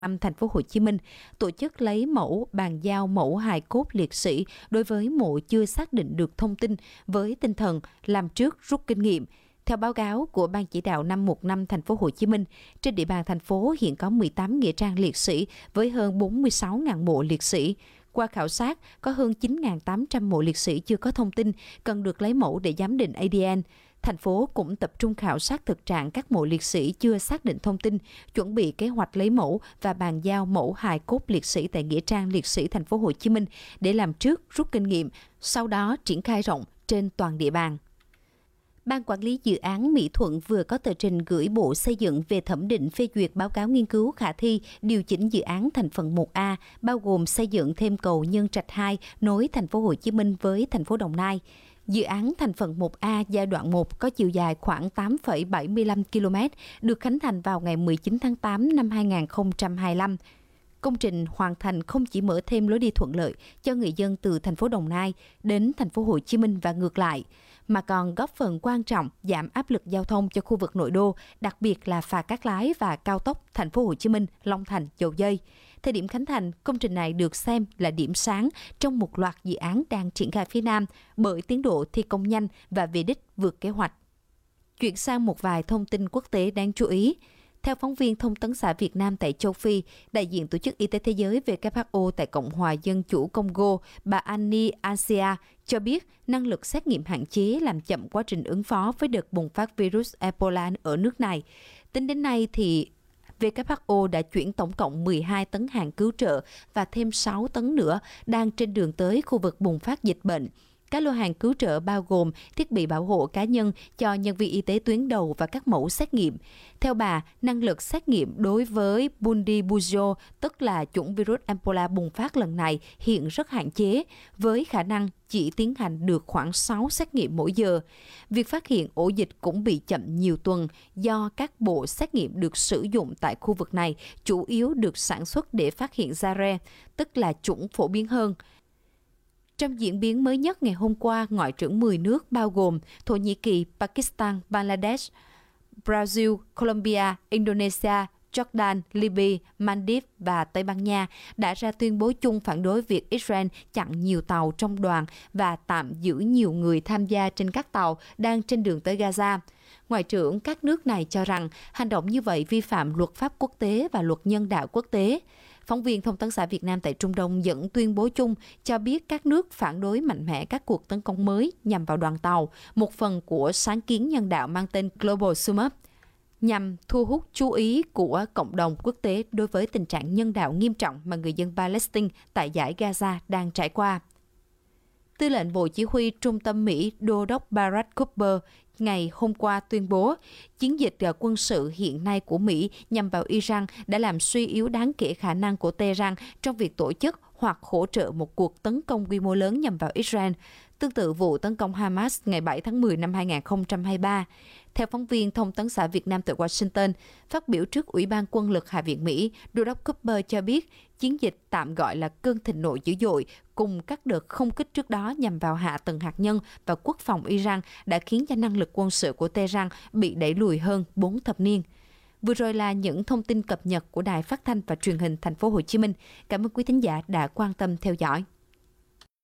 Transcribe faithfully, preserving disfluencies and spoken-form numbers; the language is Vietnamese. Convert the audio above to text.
năm thành phố Hồ Chí Minh tổ chức lấy mẫu bàn giao mẫu hài cốt liệt sĩ đối với mộ chưa xác định được thông tin với tinh thần làm trước rút kinh nghiệm. Theo báo cáo của Ban chỉ đạo năm một năm thành phố Hồ Chí Minh, trên địa bàn thành phố hiện có mười tám nghĩa trang liệt sĩ với hơn bốn mươi sáu nghìn mộ liệt sĩ. Qua khảo sát, có hơn chín nghìn tám trăm mộ liệt sĩ chưa có thông tin, cần được lấy mẫu để giám định a đê en. Thành phố cũng tập trung khảo sát thực trạng các mộ liệt sĩ chưa xác định thông tin, chuẩn bị kế hoạch lấy mẫu và bàn giao mẫu hài cốt liệt sĩ tại nghĩa trang liệt sĩ thành phố Hồ Chí Minh để làm trước rút kinh nghiệm, sau đó triển khai rộng trên toàn địa bàn. Ban quản lý dự án Mỹ Thuận vừa có tờ trình gửi Bộ Xây dựng về thẩm định phê duyệt báo cáo nghiên cứu khả thi điều chỉnh dự án thành phần một A, bao gồm xây dựng thêm cầu Nhân Trạch hai nối thành phố Hồ Chí Minh với thành phố Đồng Nai. Dự án thành phần một A giai đoạn một có chiều dài khoảng tám phẩy bảy mươi lăm ki lô mét, được khánh thành vào ngày mười chín tháng tám năm hai nghìn không trăm hai mươi lăm. Công trình hoàn thành không chỉ mở thêm lối đi thuận lợi cho người dân từ thành phố Đồng Nai đến thành phố Hồ Chí Minh và ngược lại, mà còn góp phần quan trọng giảm áp lực giao thông cho khu vực nội đô, đặc biệt là phà Cát Lái và cao tốc thành phố Hồ Chí Minh, Long Thành, Dầu Giây. Thời điểm khánh thành, công trình này được xem là điểm sáng trong một loạt dự án đang triển khai phía Nam bởi tiến độ thi công nhanh và về đích vượt kế hoạch. Chuyển sang một vài thông tin quốc tế đáng chú ý. Theo phóng viên Thông tấn xã Việt Nam tại châu Phi, đại diện Tổ chức Y tế Thế giới W H O tại Cộng hòa Dân chủ Congo, bà Annie Asia cho biết năng lực xét nghiệm hạn chế làm chậm quá trình ứng phó với đợt bùng phát virus Ebola ở nước này. Tính đến nay thì W H O đã chuyển tổng cộng mười hai tấn hàng cứu trợ và thêm sáu tấn nữa đang trên đường tới khu vực bùng phát dịch bệnh. Các lô hàng cứu trợ bao gồm thiết bị bảo hộ cá nhân cho nhân viên y tế tuyến đầu và các mẫu xét nghiệm. Theo bà, năng lực xét nghiệm đối với Bundibugyo, tức là chủng virus Ebola bùng phát lần này, hiện rất hạn chế, với khả năng chỉ tiến hành được khoảng sáu xét nghiệm mỗi giờ. Việc phát hiện ổ dịch cũng bị chậm nhiều tuần do các bộ xét nghiệm được sử dụng tại khu vực này chủ yếu được sản xuất để phát hiện Zare, tức là chủng phổ biến hơn. Trong diễn biến mới nhất ngày hôm qua, Ngoại trưởng mười nước bao gồm Thổ Nhĩ Kỳ, Pakistan, Bangladesh, Brazil, Colombia, Indonesia, Jordan, Libya, Maldives và Tây Ban Nha đã ra tuyên bố chung phản đối việc Israel chặn nhiều tàu trong đoàn và tạm giữ nhiều người tham gia trên các tàu đang trên đường tới Gaza. Ngoại trưởng các nước này cho rằng hành động như vậy vi phạm luật pháp quốc tế và luật nhân đạo quốc tế. Phóng viên Thông tấn xã Việt Nam tại Trung Đông dẫn tuyên bố chung cho biết các nước phản đối mạnh mẽ các cuộc tấn công mới nhằm vào đoàn tàu, một phần của sáng kiến nhân đạo mang tên Global Summit, nhằm thu hút chú ý của cộng đồng quốc tế đối với tình trạng nhân đạo nghiêm trọng mà người dân Palestine tại dải Gaza đang trải qua. Tư lệnh Bộ Chỉ huy Trung tâm Mỹ Đô đốc Barack Cooper ngày hôm qua tuyên bố chiến dịch quân sự hiện nay của Mỹ nhằm vào Iran đã làm suy yếu đáng kể khả năng của Tehran trong việc tổ chức hoặc hỗ trợ một cuộc tấn công quy mô lớn nhằm vào Israel, tương tự vụ tấn công Hamas ngày bảy tháng mười năm hai nghìn không trăm hai mươi ba. Theo phóng viên Thông tấn xã Việt Nam tại Washington, phát biểu trước Ủy ban Quân lực Hạ viện Mỹ, Đô đốc Cooper cho biết chiến dịch tạm gọi là cơn thịnh nộ dữ dội cùng các đợt không kích trước đó nhằm vào hạ tầng hạt nhân và quốc phòng Iran đã khiến cho năng lực quân sự của Tehran bị đẩy lùi hơn bốn thập niên. Vừa rồi là những thông tin cập nhật của Đài Phát thanh và Truyền hình Thành phố Hồ Chí Minh. Cảm ơn quý thính giả đã quan tâm theo dõi.